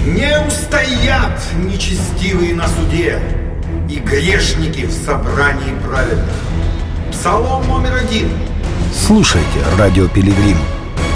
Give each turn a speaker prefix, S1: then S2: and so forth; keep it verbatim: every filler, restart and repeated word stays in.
S1: Не устоят нечестивые на суде и грешники в собрании праведных. Псалом номер один.
S2: Слушайте радио Пилигрим.